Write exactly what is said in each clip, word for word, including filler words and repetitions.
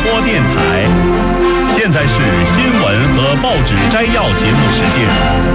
播电台。现在是新闻和报纸摘要节目时间。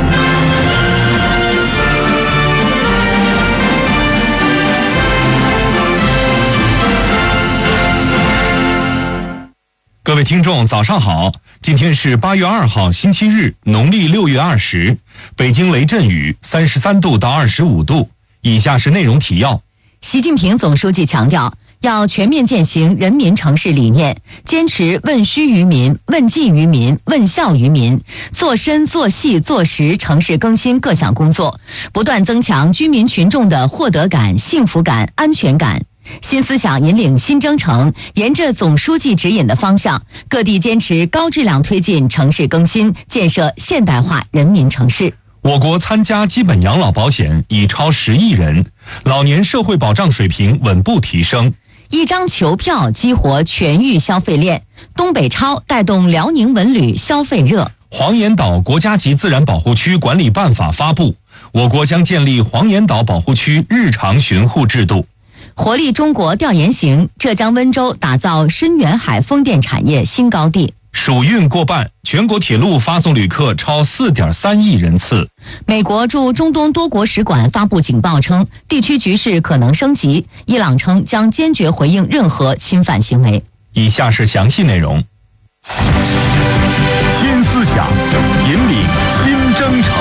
各位听众，早上好！今天是八月二号，星期日，农历六月二十。北京雷阵雨，三十三度到二十五度。以下是内容提要。 习近平总书记强调，要全面践行人民城市理念，坚持问需于民、问计于民、问效于民，做深做细做实城市更新各项工作，不断增强居民群众的获得感、幸福感、安全感。新思想引领新征程，沿着总书记指引的方向，各地坚持高质量推进城市更新，建设现代化人民城市。 我国参加基本养老保险已超十亿人，老年社会保障水平稳步提升。 一张球票激活全域消费链，东北超带动辽宁文旅消费热。 黄岩岛国家级自然保护区管理办法发布，我国将建立黄岩岛保护区日常巡护制度。 活力中国调研行，浙江温州打造深远海风电产业新高地。 暑运过半，全国铁路发送旅客超 四点三亿人次。 美国驻中东多国使馆发布警报称，地区局势可能升级。伊朗称将坚决回应任何侵犯行为。 以下是详细内容。新思想引领新征程。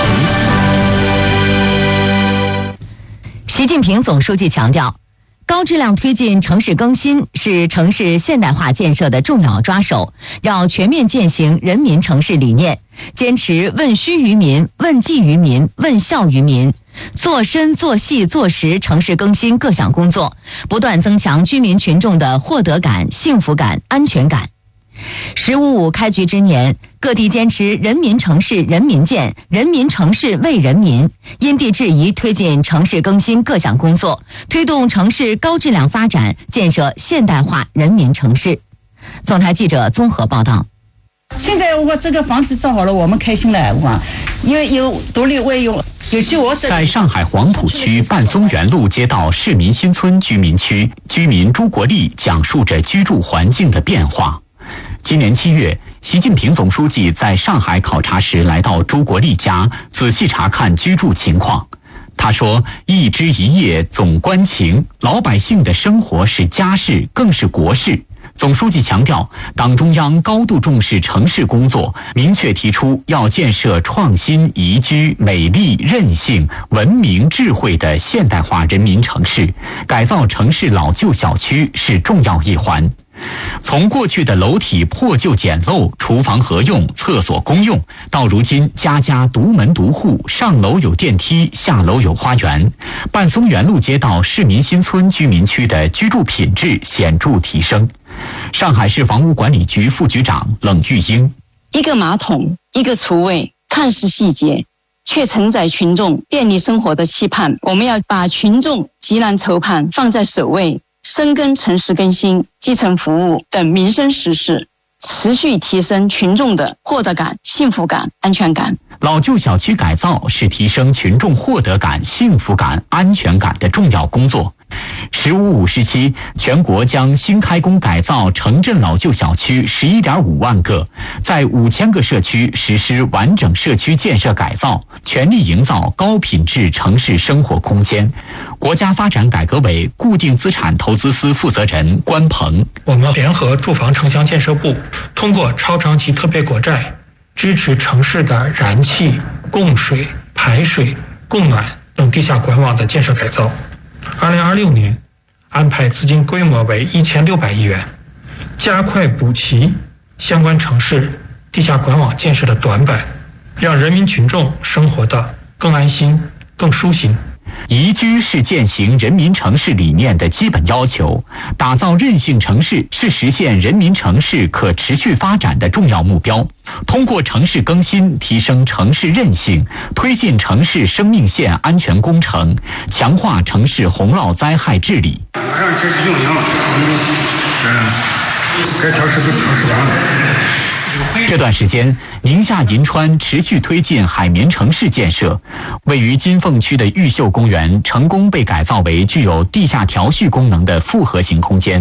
习近平总书记强调，高质量推进城市更新是城市现代化建设的重要抓手，要全面践行人民城市理念，坚持问需于民、问计于民、问效于民，做深做细做实城市更新各项工作，不断增强居民群众的获得感、幸福感、安全感。十五五开局之年，各地坚持人民城市人民建、人民城市为人民，因地制宜推进城市更新各项工作，推动城市高质量发展，建设现代化人民城市。总台记者综合报道。 现在我这个房子造好了，我们开心了，我因为有独立卫用。 在上海黄浦区半松园路街道市民新村居民区，居民朱国立讲述着居住环境的变化。今年七月，习近平总书记在上海考察时来到朱国立家，仔细查看居住情况。他说：“一枝一叶总关情，老百姓的生活是家事，更是国事。”总书记强调，党中央高度重视城市工作，明确提出要建设创新、宜居、美丽、韧性、文明、智慧的现代化人民城市，改造城市老旧小区是重要一环。从过去的楼体破旧简陋、厨房合用、厕所公用，到如今家家独门独户，上楼有电梯，下楼有花园，半松园路街道市民新村居民区的居住品质显著提升。上海市房屋管理局副局长冷玉英： 一个马桶，一个厨卫，看似细节，却承载群众便利生活的期盼。我们要把群众急难愁盼放在首位，深耕城市更新、基层服务等民生实事，持续提升群众的获得感、幸福感、安全感。 老旧小区改造是提升群众获得感、幸福感、安全感的重要工作。十五五时期，全国将新开工改造城镇老旧小区十一点五万个，在五千个社区实施完整社区建设改造，全力营造高品质城市生活空间。国家发展改革委固定资产投资司负责人关鹏： 我们联合住房城乡建设部，通过超长期特别国债，支持城市的燃气、供水、排水、供暖等地下管网的建设改造。二零二六年，安排资金规模为一千六百亿元，加快补齐相关城市地下管网建设的短板，让人民群众生活得更安心、更舒心。 宜居是践行人民城市理念的基本要求，打造韧性城市是实现人民城市可持续发展的重要目标。通过城市更新，提升城市韧性，推进城市生命线安全工程，强化城市洪涝灾害治理。 马上开始运营了，嗯，该调试都调试完了。 这段时间，宁夏银川持续推进海绵城市建设，位于金凤区的玉秀公园成功被改造为具有地下调蓄功能的复合型空间。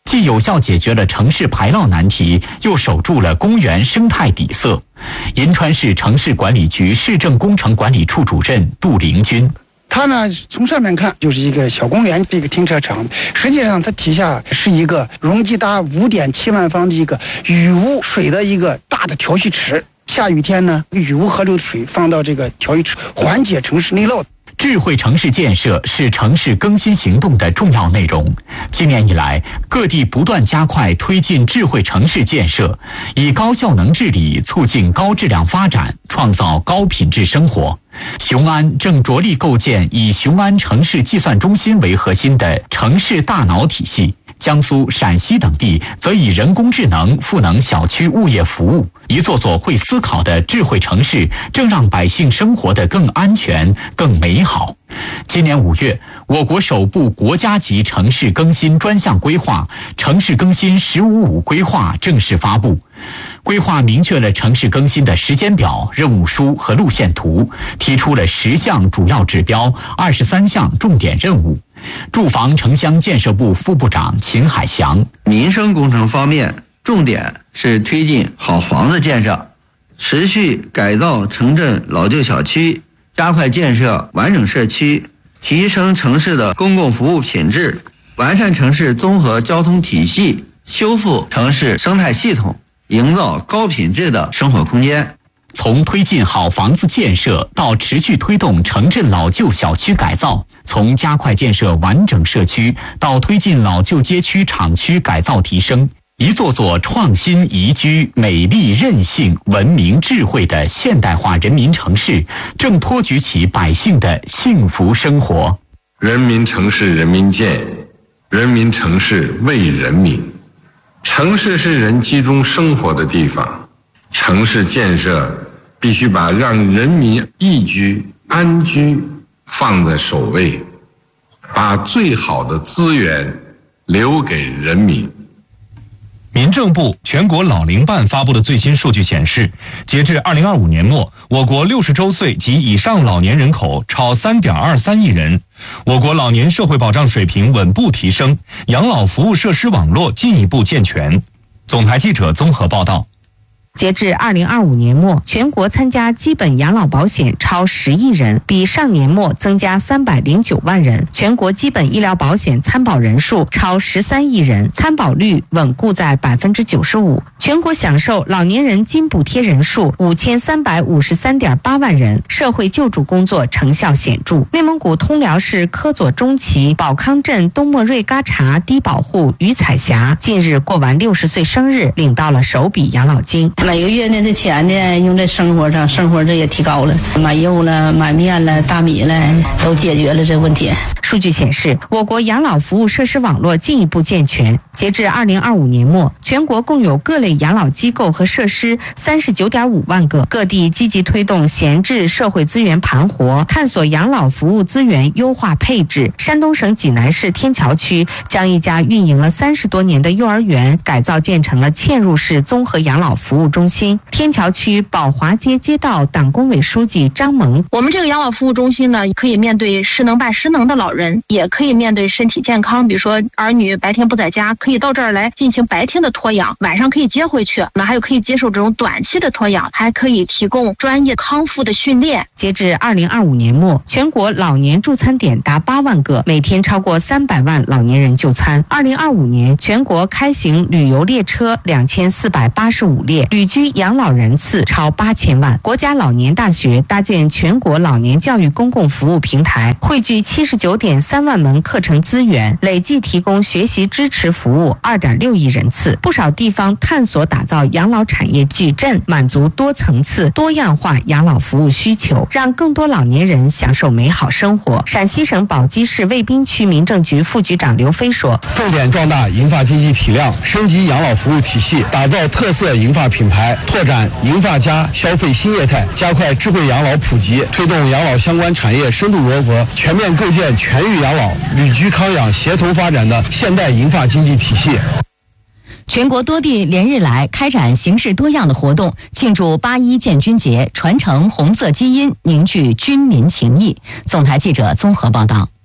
既有效解决了城市排涝难题，又守住了公园生态底色。银川市城市管理局市政工程管理处主任杜凌军。 它呢，从上面看就是一个小公园，一个停车场，实际上它底下是一个容积达五点七万方的一个雨污水的一个大的调蓄池。下雨天呢，雨污河流的水放到这个调蓄池，缓解城市内涝。 智慧城市建设是城市更新行动的重要内容。今年以来，各地不断加快推进智慧城市建设，以高效能治理促进高质量发展，创造高品质生活。雄安正着力构建以雄安城市计算中心为核心的城市大脑体系。江苏、陕西等地则以人工智能赋能小区物业服务，一座座会思考的智慧城市正让百姓生活得更安全、更美好。今年五月，我国首部国家级城市更新专项规划《城市更新“十五五”规划》正式发布。规划明确了城市更新的时间表、任务书和路线图，提出了十项主要指标、二十三项重点任务。住房城乡建设部副部长秦海翔： 民生工程方面，重点是推进好房子建设，持续改造城镇老旧小区，加快建设完整社区，提升城市的公共服务品质，完善城市综合交通体系，修复城市生态系统，营造高品质的生活空间。 从推进好房子建设到持续推动城镇老旧小区改造，从加快建设完整社区到推进老旧街区厂区改造提升，一座座创新宜居、美丽韧性、文明智慧的现代化人民城市正托举起百姓的幸福生活。 人民城市人民建，人民城市为人民。城市是人集中生活的地方，城市建设必须把让人民宜居、安居放在首位，把最好的资源留给人民。 民政部全国老龄办发布的最新数据显示，截至二零二五年末，我国六十周岁及以上老年人口超 三点二三亿人，我国老年社会保障水平稳步提升，养老服务设施网络进一步健全。总台记者综合报道。 截至二零二五年末，全国参加基本养老保险超十亿人，比上年末增加三百零九万人。全国基本医疗保险参保人数超十三亿人，参保率稳固在百分之九十五。全国享受老年人金补贴人数五千三百五十三点八万人，社会救助工作成效显著。内蒙古通辽市科左中旗保康镇东莫瑞嘎查低保户于彩霞近日过完六十岁生日，领到了首笔养老金。 每个月呢，这钱呢用在生活上，生活这也提高了，买肉了、买面了、大米了，都解决了这问题。 数据显示，我国养老服务设施网络进一步健全。截至二零二五年末，全国共有各类养老机构和设施三十九点五万个。各地积极推动闲置社会资源盘活，探索养老服务资源优化配置。山东省济南市天桥区将一家运营了三十多年的幼儿园改造建成了嵌入式综合养老服务中心。天桥区宝华街街道党工委书记张萌： 我们这个养老服务中心呢，可以面对失能半失能的老人，也可以面对身体健康，比如说儿女白天不在家，可以到这儿来进行白天的托养，晚上可以接回去。那还有可以接受这种短期的托养，还可以提供专业康复的训练。 截至二零二五年末，全国老年助餐点达八万个，每天超过三百万老年人就餐。二零二五年，全国开行旅游列车两千四百八十五列，旅居养老人次超八千万。国家老年大学搭建全国老年教育公共服务平台，汇聚七十九点三万门课程资源，累计提供学习支持服务二点六亿人次。不少地方探索打造养老产业矩阵，满足多层次、多样化养老服务需求，让更多老年人享受美好生活。陕西省宝鸡市渭滨区民政局副局长刘飞说： 重点壮大银发经济体量，升级养老服务体系，打造特色银发品牌，拓展银发加消费新业态，加快智慧养老普及，推动养老相关产业深度融合，全面构建全域养老、旅居康养协同发展的现代银发经济体系。 全国多地连日来开展形式多样的活动，庆祝八一建军节，传承红色基因，凝聚军民情谊。总台记者综合报道。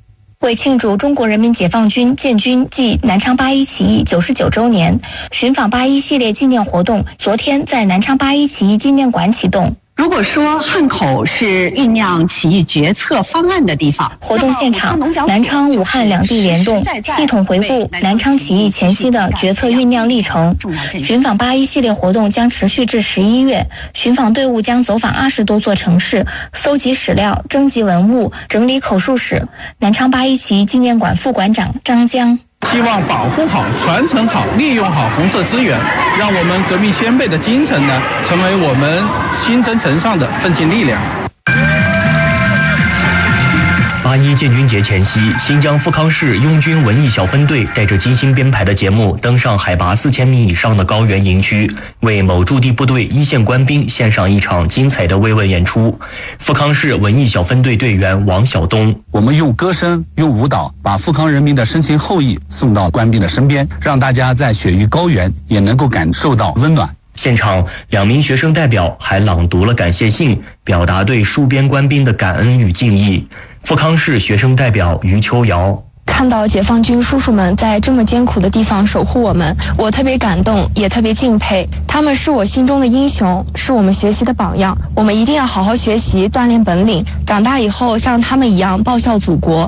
为庆祝中国人民解放军建军暨南昌八一起义九十九周年，寻访八一系列纪念活动昨天在南昌八一起义纪念馆启动。 如果说汉口是酝酿起义决策方案的地方， 活动现场，南昌、武汉两地联动，系统回顾南昌起义前夕的决策酝酿历程。寻访八一系列活动将持续至十一月，寻访队伍将走访二十多座城市，搜集史料、征集文物、整理口述史。南昌八一起义纪念馆副馆长张江。 希望保护好、传承好、利用好红色资源，让我们革命先辈的精神呢，成为我们新征程上的奋进力量。 八一建军节前夕，新疆富康市拥军文艺小分队带着精心编排的节目，登上海拔四千米以上的高原营区，为某驻地部队一线官兵献上一场精彩的慰问演出。富康市文艺小分队队员王晓东： 我们用歌声、用舞蹈，把富康人民的深情厚谊送到官兵的身边，让大家在雪域高原也能够感受到温暖。 现场，两名学生代表还朗读了感谢信，表达对戍边官兵的感恩与敬意。富康市学生代表于秋瑶： 看到解放军叔叔们在这么艰苦的地方守护我们，我特别感动，也特别敬佩。他们是我心中的英雄，是我们学习的榜样。我们一定要好好学习，锻炼本领，长大以后像他们一样报效祖国。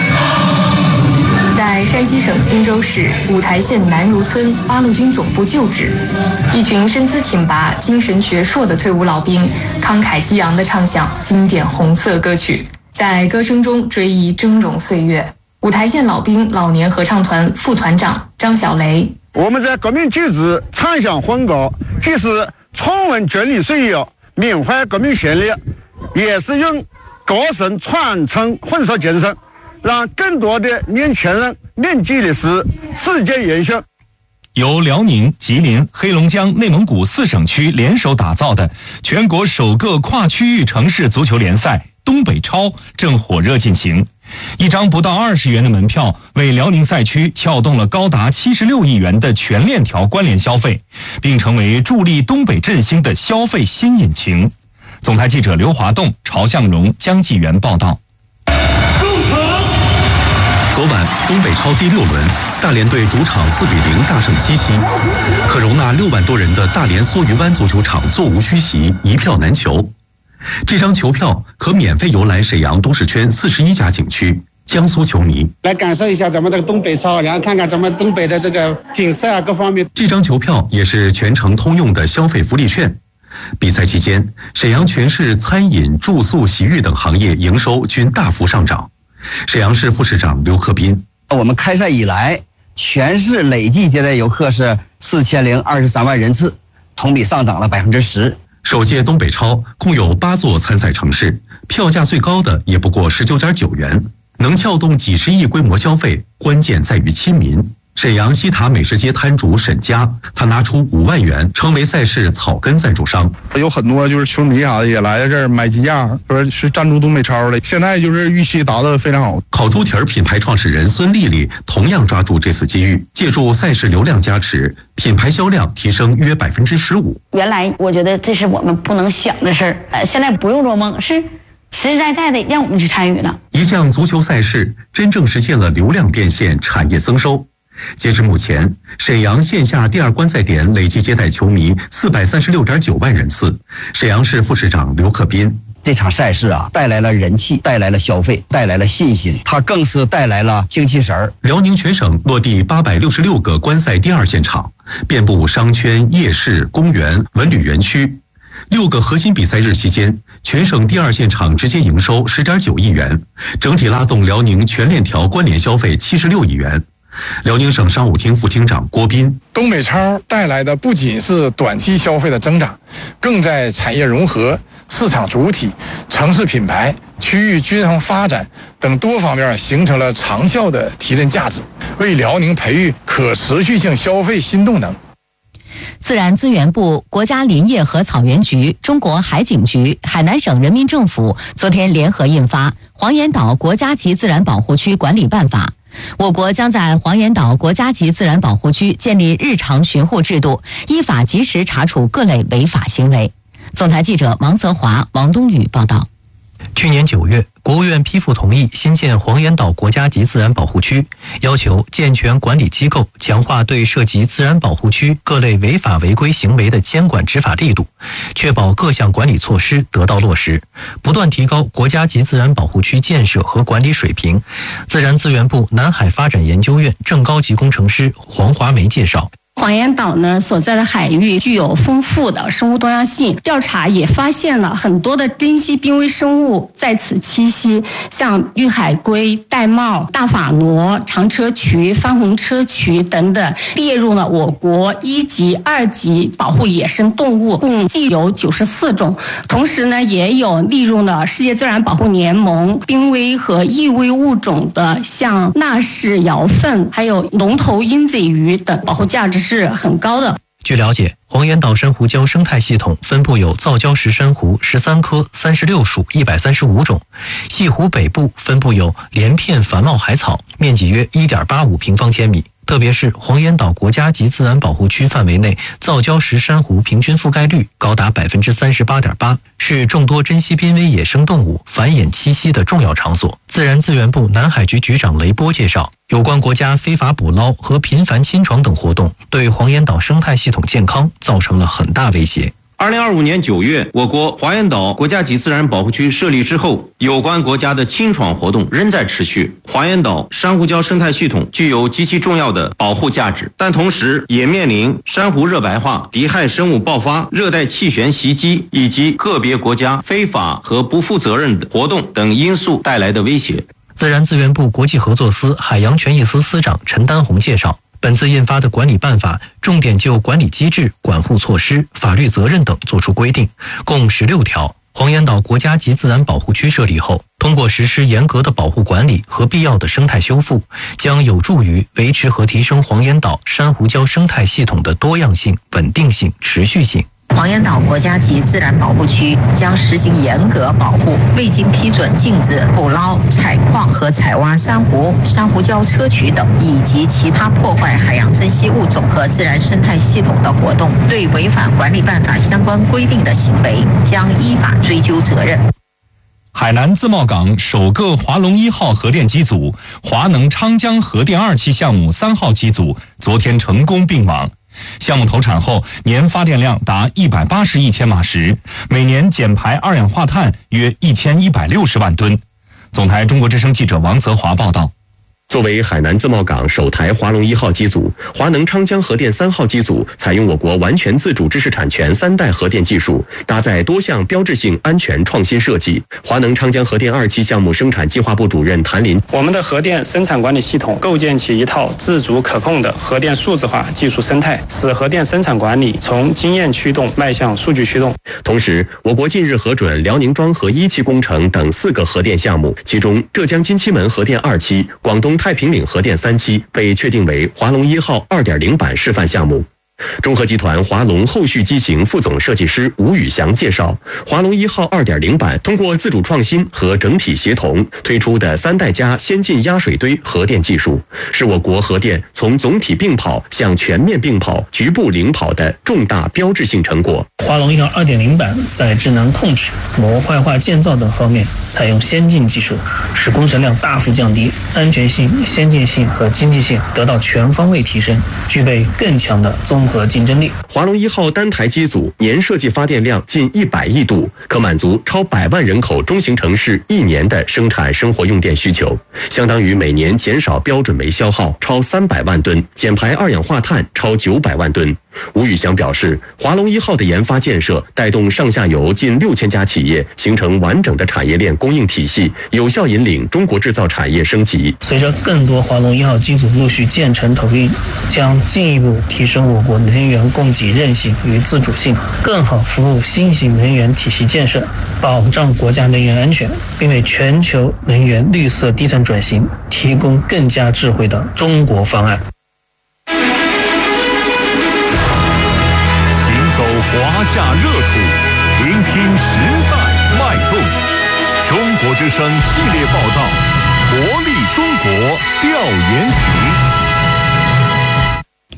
在山西省忻州市五台县南如村八路军总部旧址，一群身姿挺拔、精神矍铄的退伍老兵，慷慨激昂地唱响经典红色歌曲，在歌声中追忆峥嵘岁月。五台县老兵老年合唱团副团长张小雷： 我们在革命旧址唱响欢歌，既是重温军旅岁月、缅怀革命先烈，也是用歌声传承混色精神，让更多的年轻人铭记历史，自荐延续。 由辽宁、吉林、黑龙江、内蒙古四省区联手打造的全国首个跨区域城市足球联赛东北超正火热进行。一张不到二十元的门票，为辽宁赛区撬动了高达七十六亿元的全链条关联消费，并成为助力东北振兴的消费新引擎。总台记者刘华栋、曹向荣、江继元报道。 昨晚东北超第六轮，大连队主场四比零大胜鸡西，可容纳六万多人的大连梭鱼湾足球场座无虚席，一票难求。这张球票可免费游览沈阳都市圈四十一家景区。江苏球迷来感受一下咱们这个东北超，然后看看咱们东北的这个景色啊，各方面。 这张球票也是全程通用的消费福利券。比赛期间，沈阳全市餐饮、住宿、洗浴等行业营收均大幅上涨。沈阳市副市长刘克斌： 我们开赛以来，全市累计接待游客是四千零二十三万人次，同比上涨了百分之十。 首届东北超共有八座参赛城市，票价最高的也不过十九点九元，能撬动几十亿规模消费，关键在于亲民。沈阳西塔美食街摊主沈佳，他拿出五万元成为赛事草根赞助商。 有很多就是球迷啥的也来这儿买鸡架，说是赞助东北超的。现在就是预期达得非常好。 烤猪蹄儿品牌创始人孙丽丽同样抓住这次机遇，借助赛事流量加持，品牌销量提升约百分之十五。 原来我觉得这是我们不能想的事儿，呃，现在不用做梦，是实实在在的让我们去参与了。 一项足球赛事真正实现了流量变现、产业增收。截至目前，沈阳线下第二观赛点累计接待球迷四百三十六点九万人次。沈阳市副市长刘克斌： 这场赛事啊，带来了人气，带来了消费，带来了信心，它更是带来了精气神儿。 辽宁全省落地八百六十六个观赛第二现场，遍布商圈、夜市、公园、文旅园区。六个核心比赛日期间，全省第二现场直接营收十点九亿元，整体拉动辽宁全链条关联消费七十六亿元。辽宁省商务厅副厅长郭斌： 东北超带来的不仅是短期消费的增长，更在产业融合、市场主体、城市品牌、区域均衡发展等多方面形成了长效的提振价值，为辽宁培育可持续性消费新动能。 自然资源部、国家林业和草原局、中国海警局、海南省人民政府昨天联合印发《黄岩岛国家级自然保护区管理办法》。我国将在黄岩岛国家级自然保护区建立日常巡护制度，依法及时查处各类违法行为。总台记者王泽华、王东宇报道。 去年九月， 国务院批复同意新建黄岩岛国家级自然保护区，要求健全管理机构强化对涉及自然保护区各类违法违规行为的监管执法力度，确保各项管理措施得到落实，不断提高国家级自然保护区建设和管理水平。自然资源部南海发展研究院正高级工程师黄华梅介绍。 黄岩岛呢所在的海域具有丰富的生物多样性，调查也发现了很多的珍稀濒危生物在此栖息，像绿海龟、玳瑁、大法螺、长车渠、番红车渠等等，列入了我国一级、二级保护野生动物，共计有九十四种。同时呢，也有列入了世界自然保护联盟濒危和易危物种的，像纳氏摇粪，还有龙头鹰嘴鱼等，保护价值是很高的。 据了解，黄岩岛珊瑚礁生态系统分布有造礁石珊瑚十三科、三十六属一百三十五种，西湖北部分布有连片繁茂海草，面积约 一点八五平方千米。特别是黄岩岛国家级自然保护区范围内造礁石珊瑚平均覆盖率高达 百分之三十八点八， 是众多珍稀濒危野生动物繁衍栖息的重要场所。自然资源部南海局局长雷波介绍，有关国家非法捕捞和频繁侵闯等活动，对黄岩岛生态系统健康造成了很大威胁。 二零二五年九月，我国黄岩岛国家级自然保护区设立之后，有关国家的侵闯活动仍在持续。黄岩岛珊瑚礁生态系统具有极其重要的保护价值，但同时也面临珊瑚热白化、敌害生物爆发、热带气旋袭击以及个别国家非法和不负责任的活动等因素带来的威胁。 自然资源部国际合作司海洋权益司司长陈丹红介绍，本次印发的管理办法重点就管理机制、管护措施、法律责任等作出规定，共十六条。黄岩岛国家级自然保护区设立后，通过实施严格的保护管理和必要的生态修复，将有助于维持和提升黄岩岛珊瑚礁生态系统的多样性、稳定性、持续性。 黄岩岛国家级自然保护区将实行严格保护未经批准禁止捕捞、采矿和采挖珊瑚、珊瑚礁砗磲等以及其他破坏海洋珍稀物种和自然生态系统的活动，对违反管理办法相关规定的行为将依法追究责任。 海南自贸港首个华龙一号核电机组、华能昌江核电二期项目三号机组昨天成功并网。项目投产后，年发电量达一百八十亿千瓦时，每年减排二氧化碳约一千一百六十万吨。总台中国之声记者王泽华报道。 作为海南自贸港首台华龙一号机组，华能昌江核电三号机组采用我国完全自主知识产权三代核电技术，搭载多项标志性安全创新设计。华能昌江核电二期项目生产计划部主任谭林： 我们的核电生产管理系统构建起一套自主可控的核电数字化技术生态，使核电生产管理从经验驱动迈向数据驱动。 同时，我国近日核准辽宁庄河一期工程等四个核电项目，其中浙江金溪门核电二期、广东太平岭核电三期被确定为华龙一号 二点零 版示范项目。中核集团华龙后续机型副总设计师吴宇翔介绍，华龙一号 二点零 版通过自主创新和整体协同推出的三代加先进压水堆核电技术，是我国核电从总体并跑向全面并跑、局部领跑的重大标志性成果。 华龙一号 二点零 版在智能控制、模块化建造等方面采用先进技术，使工程量大幅降低，安全性、先进性和经济性得到全方位提升，具备更强的综合竞争力。 华龙一号单台机组年设计发电量近一百亿度，可满足超百万人口中型城市一年的生产生活用电需求，相当于每年减少标准煤消耗超三百万吨，减排二氧化碳超九百万吨。吴宇翔表示，华龙一号的研发建设带动上下游近六千家企业形成完整的产业链供应体系，有效引领中国制造产业升级。 随着更多华龙一号机组陆续建成投运，将进一步提升我国能源供给韧性与自主性，更好服务新型能源体系建设，保障国家能源安全，并为全球能源绿色低碳转型提供更加智慧的中国方案。 华夏热土，聆听时代脉动。中国之声系列报道，活力中国调研席。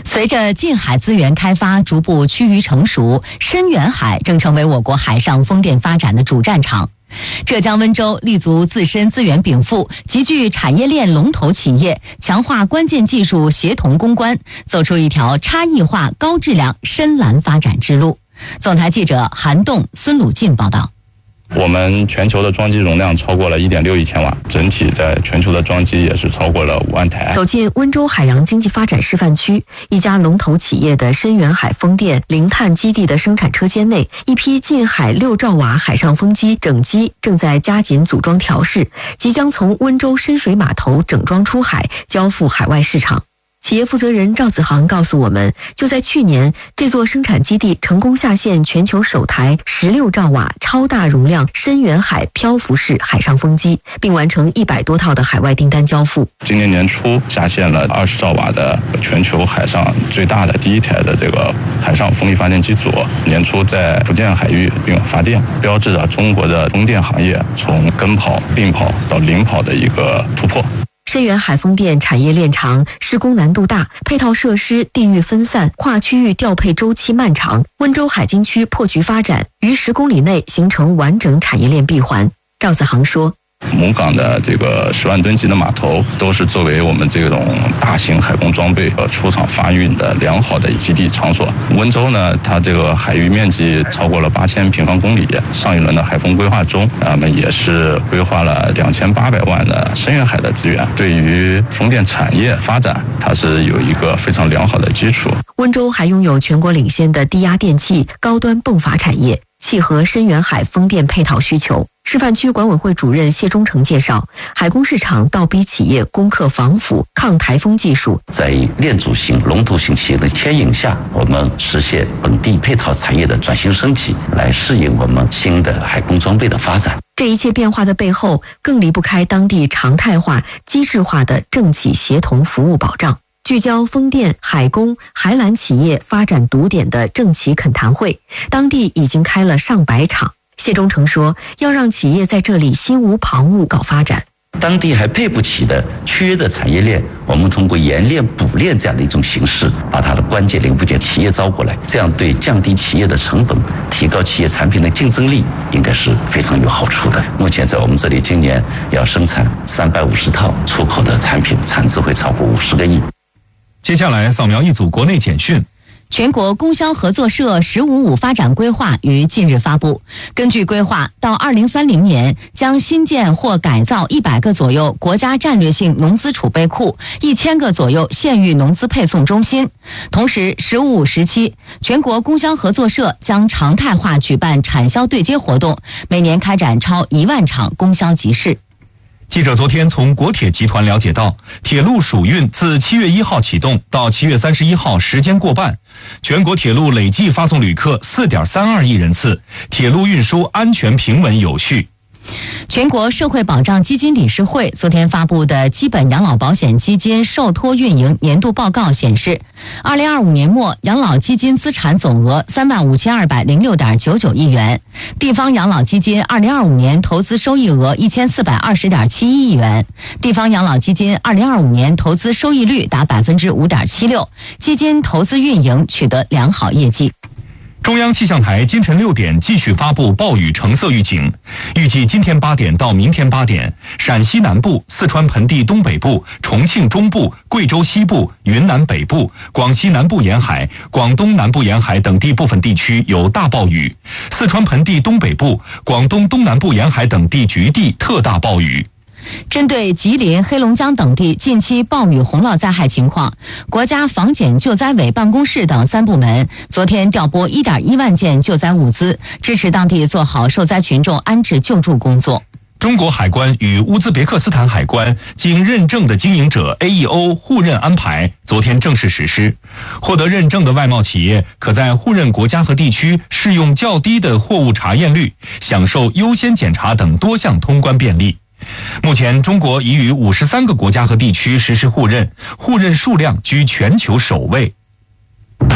随着近海资源开发逐步趋于成熟，深远海正成为我国海上风电发展的主战场。浙江温州立足自身资源禀赋，集聚产业链龙头企业，强化关键技术协同攻关，走出一条差异化、高质量深蓝发展之路。总台记者韩栋、孙鲁进报道。 我们全球的装机容量超过了 一点六亿千瓦，整体在全球的装机也是超过了五万台。 走进温州海洋经济发展示范区，一家龙头企业的深远海风电零碳基地的生产车间内，一批近海六兆瓦海上风机整机正在加紧组装调试，即将从温州深水码头整装出海，交付海外市场。企业负责人赵子航告诉我们，就在去年，这座生产基地成功下线全球首台十六兆瓦超大容量深远海漂浮式海上风机，并完成一百多套的海外订单交付。 今年年初下线了二十兆瓦的全球海上最大的第一台的这个海上风力发电机组，年初在福建海域并发电，标志着中国的风电行业从跟跑、并跑到领跑的一个突破。 深远海风电产业链长，施工难度大，配套设施地域分散，跨区域调配周期漫长。温州海经区破局发展，于十公里内形成完整产业链闭环。赵子航说， 母港的这个十万吨级的码头，都是作为我们这种大型海工装备和出厂发运的良好的基地场所。温州呢，它这个海域面积超过了八千平方公里。上一轮的海风规划中，我们也是规划了两千八百万的深远海的资源，对于风电产业发展，它是有一个非常良好的基础。 温州还拥有全国领先的低压电器、高端泵阀产业，契合深远海风电配套需求。示范区管委会主任谢忠诚介绍，海工市场倒逼企业攻克防腐、抗台风技术， 在链组型、龙头型企业的牵引下，我们实现本地配套产业的转型升级，来适应我们新的海工装备的发展。 这一切变化的背后，更离不开当地常态化、机制化的政企协同服务保障。聚焦风电、海工、海缆企业发展堵点的政企恳谈会，当地已经开了上百场。谢忠诚说，要让企业在这里心无旁骛搞发展。 当地还配不起的缺的产业链，我们通过研链补链这样的一种形式，把它的关键零部件企业招过来，这样对降低企业的成本、提高企业产品的竞争力，应该是非常有好处的。目前在我们这里，今年要生产三百五十套出口的产品，产值会超过五十个亿。 接下来扫描一组国内简讯。 全国供销合作社“十五五”发展规划于近日发布。根据规划，到二零三零年将新建或改造一百个左右国家战略性农资储备库，一千个左右县域农资配送中心。同时，“十五五”时期，全国供销合作社将常态化举办产销对接活动，每年开展超一万场供销集市。 记者昨天从国铁集团了解到，铁路暑运自七月一号启动到七月三十一号时间过半，全国铁路累计发送旅客 四点三二亿人次，铁路运输安全平稳有序。 全国社会保障基金理事会昨天发布的基本养老保险基金受托运营年度报告显示，二零二五年末养老基金资产总额三万五千二百零六点九九亿元，地方养老基金二零二五年投资收益额一千四百二十点七一亿元，地方养老基金二零二五年投资收益率达百分之五点七六，基金投资运营取得良好业绩。 中央气象台今晨六点继续发布暴雨橙色预警，预计今天八点到明天八点，陕西南部、四川盆地东北部、重庆中部、贵州西部、云南北部、广西南部沿海、广东南部沿海等地部分地区有大暴雨，四川盆地东北部、广东东南部沿海等地局地特大暴雨。 针对吉林、黑龙江等地近期暴雨洪涝灾害情况，国家防检救灾委办公室等三部门昨天调拨 一点一万件救灾物资，支持当地做好受灾群众安置救助工作。 中国海关与乌兹别克斯坦海关经认证的经营者 A E O 互认安排昨天正式实施，获得认证的外贸企业可在互认国家和地区适用较低的货物查验率，享受优先检查等多项通关便利。目前，中国已与五十三个国家和地区实施互认，互认数量居全球首位。 您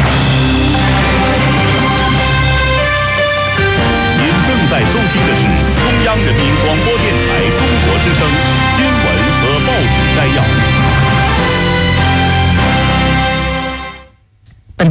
正在收听的是中央人民广播电台中国之声新闻和报纸摘要。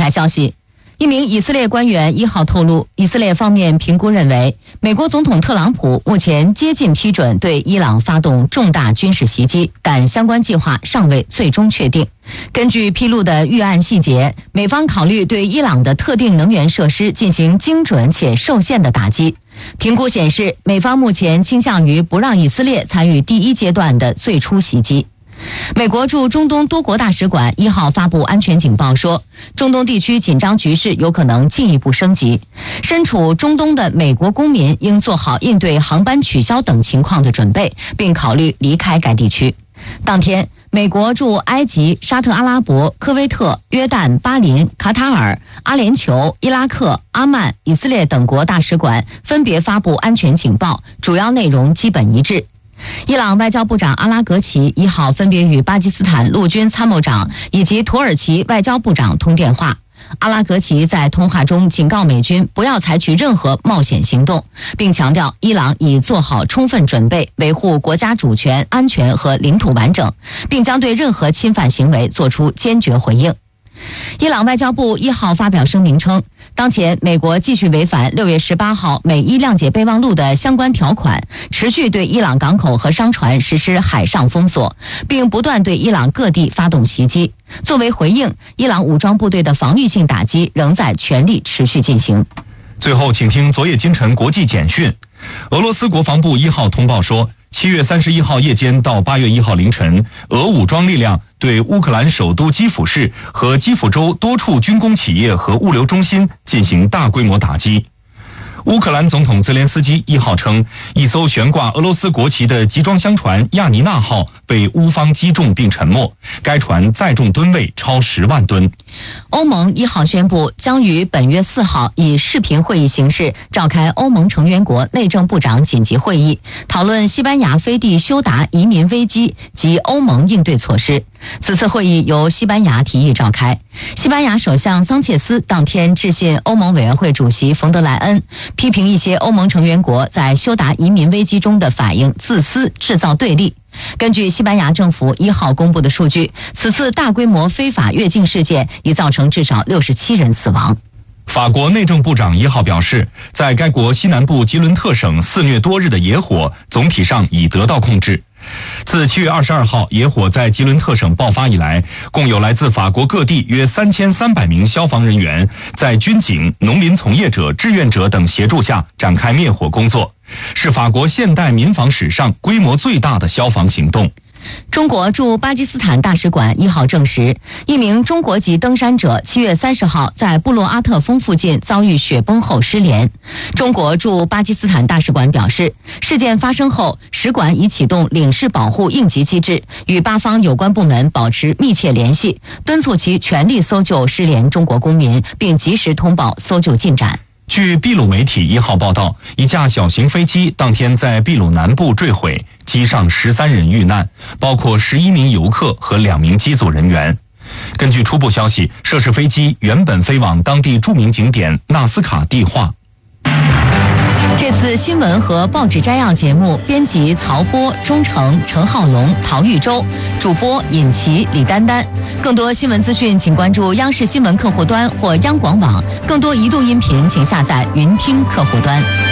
台消息，一名以色列官员一号透露，以色列方面评估认为，美国总统特朗普目前接近批准对伊朗发动重大军事袭击，但相关计划尚未最终确定。根据披露的预案细节，美方考虑对伊朗的特定能源设施进行精准且受限的打击。评估显示，美方目前倾向于不让以色列参与第一阶段的最初袭击。美国驻中东多国大使馆一号发布安全警报说，中东地区紧张局势有可能进一步升级，身处中东的美国公民应做好应对航班取消等情况的准备，并考虑离开该地区。当天，美国驻埃及、沙特阿拉伯、科威特、约旦、巴林、卡塔尔、阿联酋、伊拉克、阿曼、以色列等国大使馆分别发布安全警报，主要内容基本一致。伊朗外交部长阿拉格齐一号分别与巴基斯坦陆军参谋长以及土耳其外交部长通电话。阿拉格齐在通话中警告美军不要采取任何冒险行动，并强调伊朗已做好充分准备维护国家主权、安全和领土完整，并将对任何侵犯行为作出坚决回应。伊朗外交部一号发表声明称，当前美国继续违反六月十八号美伊谅解备忘录的相关条款，持续对伊朗港口和商船实施海上封锁，并不断对伊朗各地发动袭击。作为回应，伊朗武装部队的防御性打击仍在全力持续进行。 最后，请听昨夜今晨国际简讯。俄罗斯国防部一号通报说，七月三十一号夜间到八月一号凌晨，俄武装力量对乌克兰首都基辅市和基辅州多处军工企业和物流中心进行大规模打击。乌克兰总统泽连斯基一号称，一艘悬挂俄罗斯国旗的集装箱船亚尼娜号被乌方击中并沉没，该船载重吨位超十万吨。 欧盟一号宣布，将于本月四号以视频会议形式召开欧盟成员国内政部长紧急会议，讨论西班牙飞地休达移民危机及欧盟应对措施。此次会议由西班牙提议召开。西班牙首相桑切斯当天致信欧盟委员会主席冯德莱恩，批评一些欧盟成员国在休达移民危机中的反应自私，制造对立。根据西班牙政府一号公布的数据，此次大规模非法越境事件已造成至少六十七人死亡。 法国内政部长一号表示，在该国西南部吉伦特省肆虐多日的野火总体上已得到控制。自七月二十二号野火在吉伦特省爆发以来，共有来自法国各地约三千三百名消防人员在军警、农林从业者、志愿者等协助下展开灭火工作，是法国现代民防史上规模最大的消防行动。 中国驻巴基斯坦大使馆一号证实，一名中国籍登山者七月三十号在布洛阿特峰附近遭遇雪崩后失联。中国驻巴基斯坦大使馆表示，事件发生后，使馆已启动领事保护应急机制，与巴方有关部门保持密切联系，敦促其全力搜救失联中国公民，并及时通报搜救进展。 据秘鲁媒体一号报道，一架小型飞机当天在秘鲁南部坠毁，机上十三人遇难，包括十一名游客和两名机组人员。根据初步消息，涉事飞机原本飞往当地著名景点纳斯卡蒂化。 这次新闻和报纸摘要节目编辑曹波、钟诚、陈浩龙、陶玉洲，主播尹琪、李丹丹。更多新闻资讯，请关注央视新闻客户端或央广网。更多移动音频，请下载云听客户端。